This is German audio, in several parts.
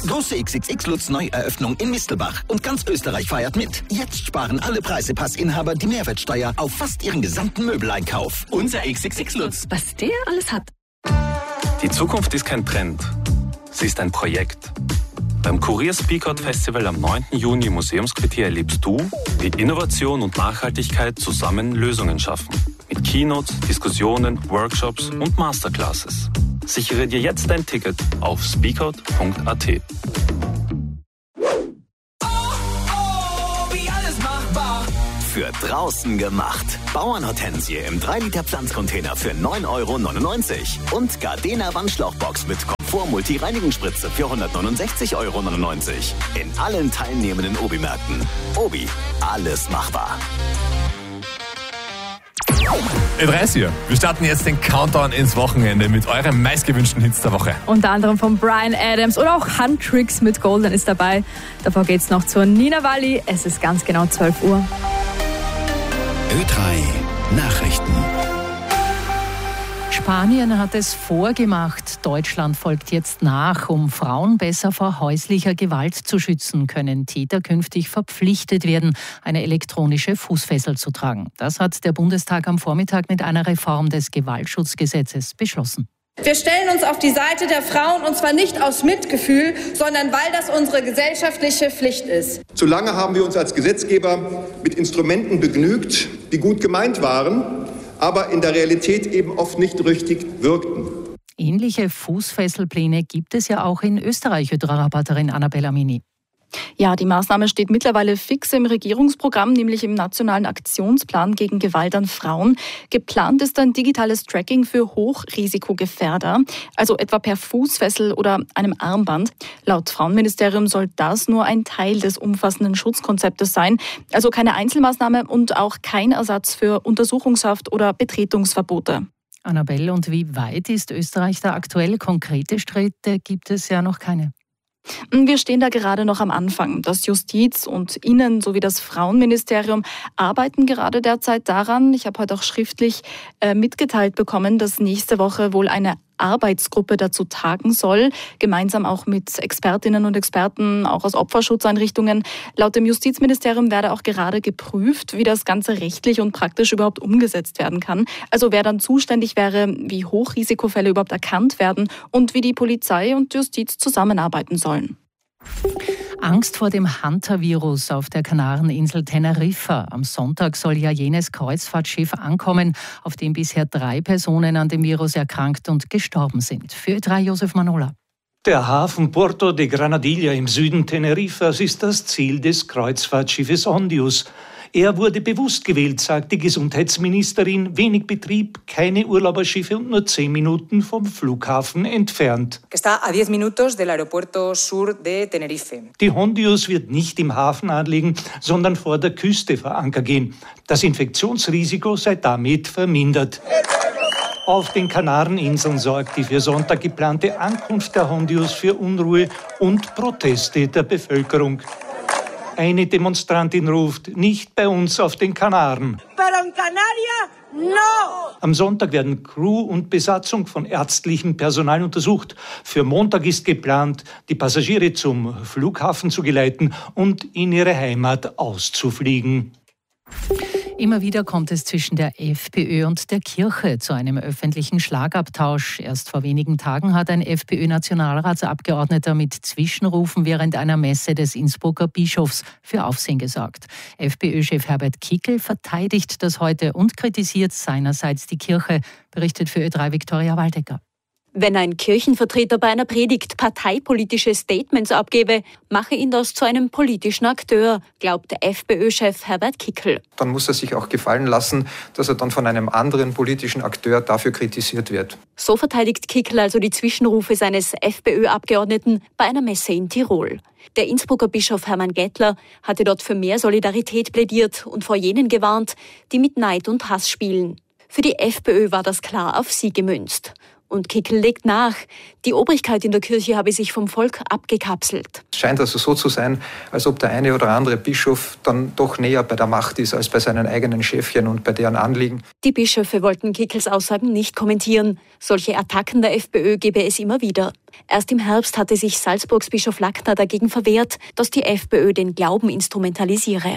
Große XXX Lutz Neueröffnung in Mistelbach. Und ganz Österreich feiert mit. Jetzt sparen alle Preisepassinhaber die Mehrwertsteuer auf fast ihren gesamten Möbeleinkauf. Unser XXX Lutz. Was der alles hat. Die Zukunft ist kein Trend. Sie ist ein Projekt. Beim Kurier Speakout Festival am 9. Juni im Museumsquartier erlebst du, wie Innovation und Nachhaltigkeit zusammen Lösungen schaffen. Mit Keynotes, Diskussionen, Workshops und Masterclasses. Sichere dir jetzt dein Ticket auf speakout.at. Für draußen gemacht. Bauernhortensie im 3-Liter Pflanzcontainer für 9,99 € und Gardena Wandschlauchbox mit Komfort-Multi-Reinigungsspritze für 169,99 € in allen teilnehmenden Obi-Märkten. Obi, alles machbar. 30 Uhr. Wir starten jetzt den Countdown ins Wochenende mit euren meistgewünschten Hits der Woche. Unter anderem von Bryan Adams oder auch Huntrix mit Golden ist dabei. Davor geht's noch zur Nina Walli. Es ist ganz genau 12 Uhr. Ö3 Nachrichten. Spanien hat es vorgemacht. Deutschland folgt jetzt nach. Um Frauen besser vor häuslicher Gewalt zu schützen, können Täter künftig verpflichtet werden, eine elektronische Fußfessel zu tragen. Das hat der Bundestag am Vormittag mit einer Reform des Gewaltschutzgesetzes beschlossen. Wir stellen uns auf die Seite der Frauen, und zwar nicht aus Mitgefühl, sondern weil das unsere gesellschaftliche Pflicht ist. Zu lange haben wir uns als Gesetzgeber mit Instrumenten begnügt, die gut gemeint waren, aber in der Realität eben oft nicht richtig wirkten. Ähnliche Fußfesselpläne gibt es ja auch in Österreich, Ö3-Reporterin Annabella Mini. Ja, die Maßnahme steht mittlerweile fix im Regierungsprogramm, nämlich im Nationalen Aktionsplan gegen Gewalt an Frauen. Geplant ist ein digitales Tracking für Hochrisikogefährder, also etwa per Fußfessel oder einem Armband. Laut Frauenministerium soll das nur ein Teil des umfassenden Schutzkonzeptes sein, also keine Einzelmaßnahme und auch kein Ersatz für Untersuchungshaft oder Betretungsverbote. Annabelle, und wie weit ist Österreich da aktuell? Konkrete Schritte gibt es ja noch keine. Wir stehen da gerade noch am Anfang. Das Justiz- und Innen- sowie das Frauenministerium arbeiten gerade derzeit daran. Ich habe heute auch schriftlich mitgeteilt bekommen, dass nächste Woche wohl eine Arbeitsgruppe dazu tagen soll, gemeinsam auch mit Expertinnen und Experten, auch aus Opferschutzeinrichtungen. Laut dem Justizministerium werde auch gerade geprüft, wie das Ganze rechtlich und praktisch überhaupt umgesetzt werden kann. Also wer dann zuständig wäre, wie Hochrisikofälle überhaupt erkannt werden und wie die Polizei und Justiz zusammenarbeiten sollen. Angst vor dem Hunter-Virus auf der Kanareninsel Teneriffa. Am Sonntag soll ja jenes Kreuzfahrtschiff ankommen, auf dem bisher 3 Personen an dem Virus erkrankt und gestorben sind. Für Ö3 Josef Manola. Der Hafen Porto de Granadilla im Süden Teneriffas ist das Ziel des Kreuzfahrtschiffes Ondius. Er wurde bewusst gewählt, sagt die Gesundheitsministerin. Wenig Betrieb, keine Urlauberschiffe und nur 10 Minuten vom Flughafen entfernt. Está a 10 minutos del aeropuerto sur de Tenerife. Die Hondius wird nicht im Hafen anlegen, sondern vor der Küste vor Anker gehen. Das Infektionsrisiko sei damit vermindert. Auf den Kanareninseln sorgt die für Sonntag geplante Ankunft der Hondius für Unruhe und Proteste der Bevölkerung. Eine Demonstrantin ruft, nicht bei uns auf den Kanaren. Pero en Canarias, no! Am Sonntag werden Crew und Besatzung von ärztlichem Personal untersucht. Für Montag ist geplant, die Passagiere zum Flughafen zu geleiten und in ihre Heimat auszufliegen. Immer wieder kommt es zwischen der FPÖ und der Kirche zu einem öffentlichen Schlagabtausch. Erst vor wenigen Tagen hat ein FPÖ-Nationalratsabgeordneter mit Zwischenrufen während einer Messe des Innsbrucker Bischofs für Aufsehen gesorgt. FPÖ-Chef Herbert Kickl verteidigt das heute und kritisiert seinerseits die Kirche, berichtet für Ö3 Viktoria Waldecker. Wenn ein Kirchenvertreter bei einer Predigt parteipolitische Statements abgebe, mache ihn das zu einem politischen Akteur, glaubt der FPÖ-Chef Herbert Kickl. Dann muss er sich auch gefallen lassen, dass er dann von einem anderen politischen Akteur dafür kritisiert wird. So verteidigt Kickl also die Zwischenrufe seines FPÖ-Abgeordneten bei einer Messe in Tirol. Der Innsbrucker Bischof Hermann Gettler hatte dort für mehr Solidarität plädiert und vor jenen gewarnt, die mit Neid und Hass spielen. Für die FPÖ war das klar auf sie gemünzt. Und Kickl legt nach, die Obrigkeit in der Kirche habe sich vom Volk abgekapselt. Es scheint also so zu sein, als ob der eine oder andere Bischof dann doch näher bei der Macht ist als bei seinen eigenen Schäfchen und bei deren Anliegen. Die Bischöfe wollten Kickls Aussagen nicht kommentieren. Solche Attacken der FPÖ gebe es immer wieder. Erst im Herbst hatte sich Salzburgs Bischof Lackner dagegen verwehrt, dass die FPÖ den Glauben instrumentalisiere.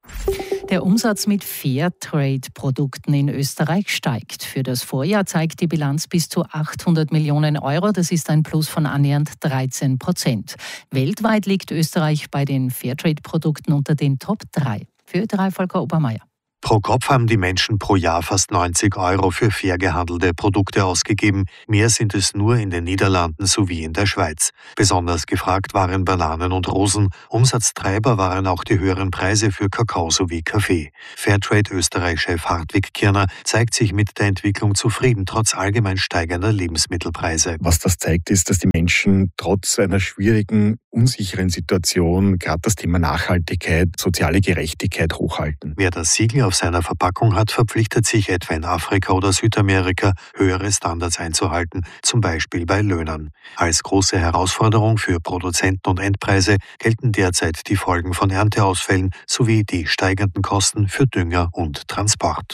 Der Umsatz mit Fairtrade-Produkten in Österreich steigt. Für das Vorjahr zeigt die Bilanz bis zu 800 Millionen Euro. Das ist ein Plus von annähernd 13%. Weltweit liegt Österreich bei den Fairtrade-Produkten unter den Top 3. Für Ö3 Volker Obermeier. Pro Kopf haben die Menschen pro Jahr fast 90 Euro für fair gehandelte Produkte ausgegeben. Mehr sind es nur in den Niederlanden sowie in der Schweiz. Besonders gefragt waren Bananen und Rosen. Umsatztreiber waren auch die höheren Preise für Kakao sowie Kaffee. Fairtrade-Österreich-Chef Hartwig Kirner zeigt sich mit der Entwicklung zufrieden, trotz allgemein steigender Lebensmittelpreise. Was das zeigt, ist, dass die Menschen trotz einer schwierigen, unsicheren Situation gerade das Thema Nachhaltigkeit, soziale Gerechtigkeit hochhalten. Wer das Siegel auf seiner Verpackung hat, verpflichtet sich etwa in Afrika oder Südamerika, höhere Standards einzuhalten, zum Beispiel bei Löhnern. Als große Herausforderung für Produzenten und Endpreise gelten derzeit die Folgen von Ernteausfällen sowie die steigenden Kosten für Dünger und Transport.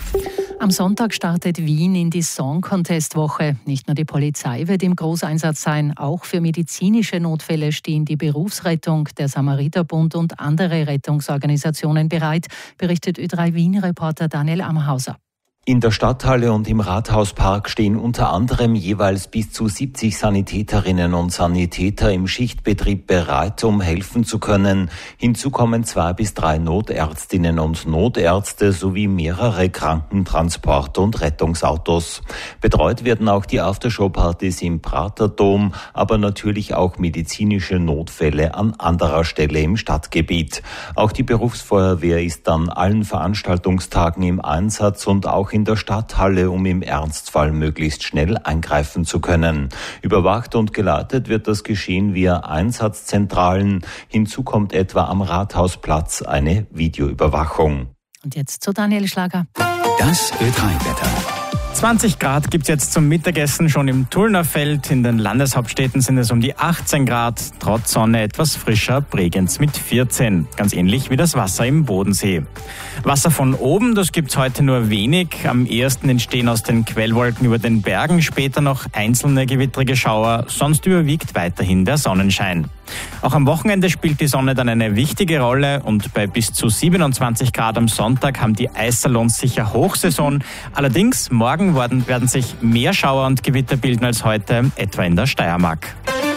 Am Sonntag startet Wien in die Song Contest Woche. Nicht nur die Polizei wird im Großeinsatz sein, auch für medizinische Notfälle stehen die Berufsrettung, der Samariterbund und andere Rettungsorganisationen bereit, berichtet Ö3 Wien-Reporter Daniel Amhauser. In der Stadthalle und im Rathauspark stehen unter anderem jeweils bis zu 70 Sanitäterinnen und Sanitäter im Schichtbetrieb bereit, um helfen zu können. Hinzu kommen 2 bis 3 Notärztinnen und Notärzte sowie mehrere Krankentransport- und Rettungsautos. Betreut werden auch die Aftershow-Partys im Praterdom, aber natürlich auch medizinische Notfälle an anderer Stelle im Stadtgebiet. Auch die Berufsfeuerwehr ist an allen Veranstaltungstagen im Einsatz und auch in der Stadthalle, um im Ernstfall möglichst schnell eingreifen zu können. Überwacht und geleitet wird das Geschehen via Einsatzzentralen. Hinzu kommt etwa am Rathausplatz eine Videoüberwachung. Und jetzt zu Daniel Schlager. Das Ö3-Wetter. 20 Grad gibt es jetzt zum Mittagessen schon im Tullnerfeld. In den Landeshauptstädten sind es um die 18 Grad. Trotz Sonne etwas frischer, Bregenz mit 14. Ganz ähnlich wie das Wasser im Bodensee. Wasser von oben, das gibt es heute nur wenig. Am ehesten entstehen aus den Quellwolken über den Bergen. Später noch einzelne gewittrige Schauer. Sonst überwiegt weiterhin der Sonnenschein. Auch am Wochenende spielt die Sonne dann eine wichtige Rolle. Und bei bis zu 27 Grad am Sonntag haben die Eissalons sicher Hochsaison. Allerdings morgen werden sich mehr Schauer und Gewitter bilden als heute, etwa in der Steiermark.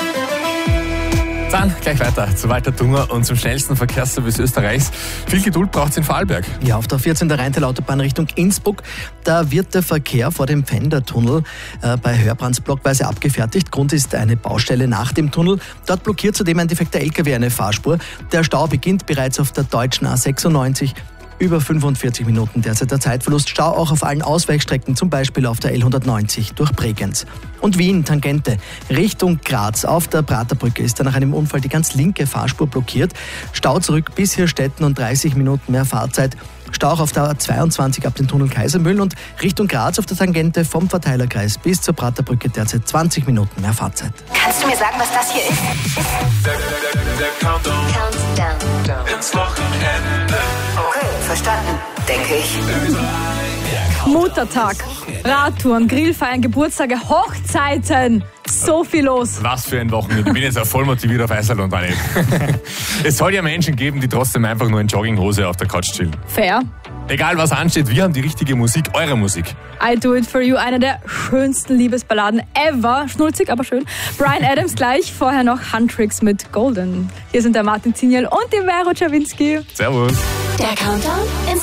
Dann gleich weiter zu Walter Dunger und zum schnellsten Verkehrsservice Österreichs. Viel Geduld braucht es in Vorarlberg. Ja, auf der 14. Rheintal-Autobahn Richtung Innsbruck, da wird der Verkehr vor dem Pfändertunnel bei Hörbrands blockweise abgefertigt. Grund ist eine Baustelle nach dem Tunnel. Dort blockiert zudem ein defekter LKW eine Fahrspur. Der Stau beginnt bereits auf der deutschen A96. Über 45 Minuten derzeit der Zeitverlust. Stau auch auf allen Ausweichstrecken, zum Beispiel auf der L190 durch Bregenz. Und Wien, Tangente, Richtung Graz. Auf der Praterbrücke ist da nach einem Unfall die ganz linke Fahrspur blockiert. Stau zurück bis Hirstetten und 30 Minuten mehr Fahrzeit. Stau auch auf der A22 ab den Tunnel Kaisermühlen und Richtung Graz auf der Tangente vom Verteilerkreis bis zur Praterbrücke derzeit 20 Minuten mehr Fahrzeit. Kannst du mir sagen, was das hier ist? Der Countdown ins Wochenende. Okay, verstanden, denke ich. Muttertag, Radtouren, Grillfeiern, Geburtstage, Hochzeiten. So viel los. Was für ein Wochenende. Ich bin jetzt auch voll motiviert auf Eissalon, Daniel. Es soll ja Menschen geben, die trotzdem einfach nur in Jogginghose auf der Couch chillen. Fair. Egal was ansteht, wir haben die richtige Musik, eure Musik. I Do It For You, eine der schönsten Liebesballaden ever. Schnulzig, aber schön. Bryan Adams gleich, vorher noch Huntrix mit Golden. Hier sind der Martin Ziniel und die Vero Czawinski. Servus. Der Countdown ins